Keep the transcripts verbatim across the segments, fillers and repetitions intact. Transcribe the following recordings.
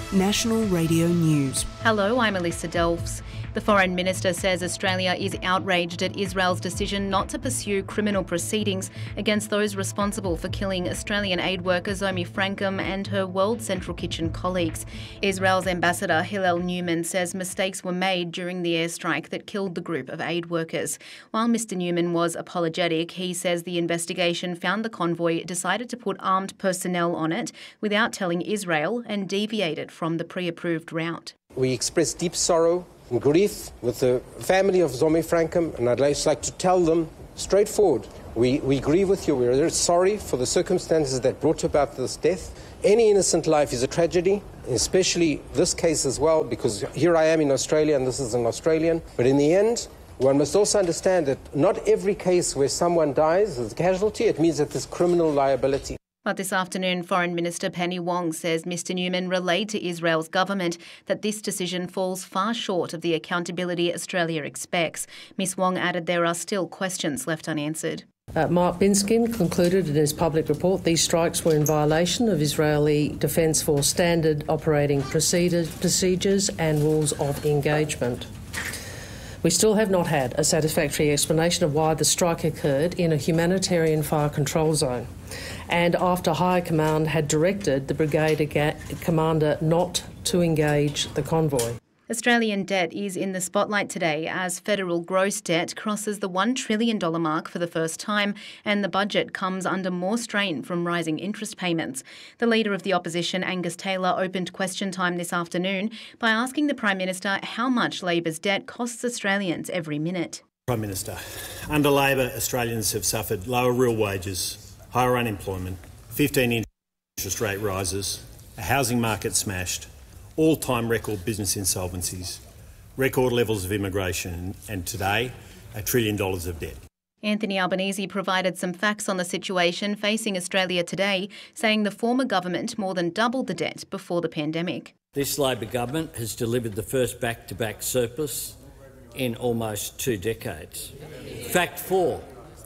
National Radio News. Hello, I'm Alyssa Delfs. The Foreign Minister says Australia is outraged at Israel's decision not to pursue criminal proceedings against those responsible for killing Australian aid worker Zomi Frankum and her World Central Kitchen colleagues. Israel's ambassador Hillel Newman says mistakes were made during the airstrike that killed the group of aid workers. While Mister Newman was apologetic, he says the investigation found the convoy decided to put armed personnel on it without telling Israel and deviated from the pre-approved route. We express deep sorrow and grief with the family of Zomi Frankum, and I'd just like to tell them straightforward, we, we grieve with you. We're very sorry for the circumstances that brought about this death. Any innocent life is a tragedy, especially this case as well, because here I am in Australia and this is an Australian. But in the end, one must also understand that not every case where someone dies is a casualty. It means that there's criminal liability. But this afternoon, Foreign Minister Penny Wong says Mister Newman relayed to Israel's government that this decision falls far short of the accountability Australia expects. Miss Wong added there are still questions left unanswered. Uh, Mark Binskin concluded in his public report these strikes were in violation of Israeli Defence Force standard operating procedures and rules of engagement. We still have not had a satisfactory explanation of why the strike occurred in a humanitarian fire control zone, and after High Command had directed the brigade commander not to engage the convoy. Australian debt is in the spotlight today as federal gross debt crosses the one trillion dollars mark for the first time, and the budget comes under more strain from rising interest payments. The Leader of the Opposition, Angus Taylor, opened question time this afternoon by asking the Prime Minister how much Labor's debt costs Australians every minute. Prime Minister, under Labor, Australians have suffered lower real wages, higher unemployment, fifteen interest rate rises, a housing market smashed, all-time record business insolvencies, record levels of immigration, and today, a trillion dollars of debt. Anthony Albanese provided some facts on the situation facing Australia today, saying the former government more than doubled the debt before the pandemic. This Labor government has delivered the first back-to-back surplus in almost two decades. Fact four,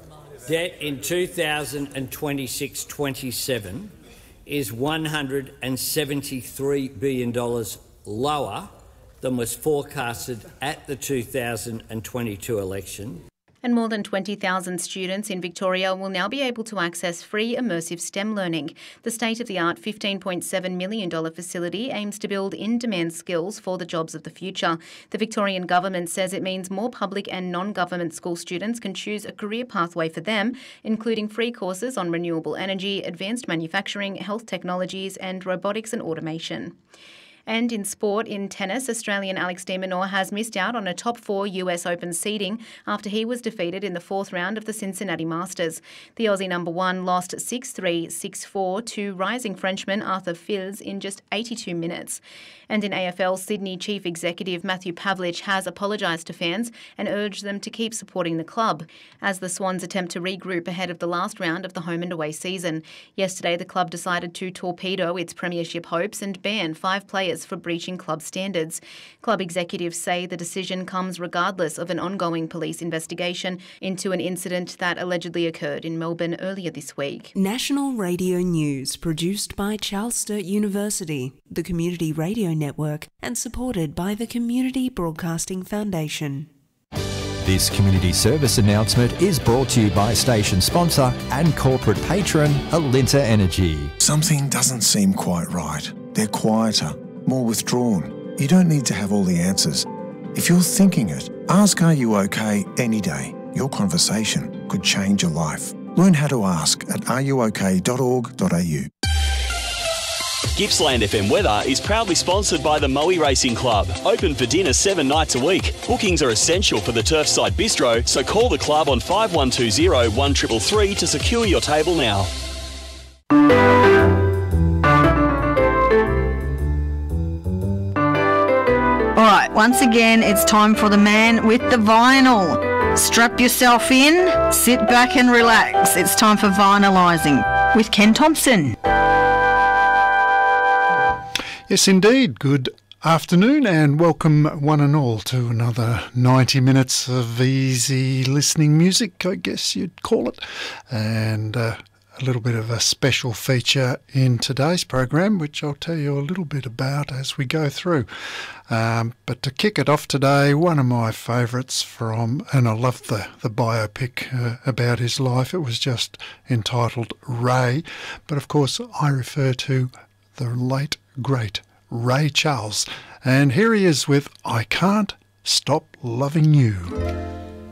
debt in two thousand twenty-six twenty-seven is one hundred seventy-three billion dollars lower than was forecasted at the two thousand twenty-two election. And more than twenty thousand students in Victoria will now be able to access free immersive STEM learning. The state-of-the-art fifteen point seven million dollars facility aims to build in-demand skills for the jobs of the future. The Victorian government says it means more public and non-government school students can choose a career pathway for them, including free courses on renewable energy, advanced manufacturing, health technologies and robotics and automation. And in sport, in tennis, Australian Alex de Minaur has missed out on a top four U S Open seeding after he was defeated in the fourth round of the Cincinnati Masters. The Aussie number one lost six three, six four to rising Frenchman Arthur Fils in just eighty-two minutes. And in A F L, Sydney Chief Executive Matthew Pavlich has apologised to fans and urged them to keep supporting the club as the Swans attempt to regroup ahead of the last round of the home and away season. Yesterday, the club decided to torpedo its premiership hopes and ban five players for breaching club standards. Club executives say the decision comes regardless of an ongoing police investigation into an incident that allegedly occurred in Melbourne earlier this week. National Radio News, produced by Charles Sturt University, the Community Radio Network, and supported by the Community Broadcasting Foundation. This community service announcement is brought to you by station sponsor and corporate patron Alinta Energy. Something doesn't seem quite right. They're quieter, more withdrawn. You don't need to have all the answers. If you're thinking it, ask Are You OK any day. Your conversation could change your life. Learn how to ask at are you ok dot org dot a u. Gippsland F M Weather is proudly sponsored by the Moe Racing Club. Open for dinner seven nights a week. Bookings are essential for the Turfside Bistro, so call the club on five one two zero, one three three three to secure your table now. All right, once again, it's time for the man with the vinyl. Strap yourself in, sit back and relax. It's time for Vinylising with Ken Thompson. Yes, indeed. Good afternoon and welcome one and all to another ninety minutes of easy listening music, I guess you'd call it. And uh, a little bit of a special feature in today's program, which I'll tell you a little bit about as we go through. Um, but to kick it off today, one of my favourites from, and I love the, the biopic uh, about his life. It was just entitled Ray. But of course, I refer to the late, great Ray Charles. And here he is with I Can't Stop Loving You.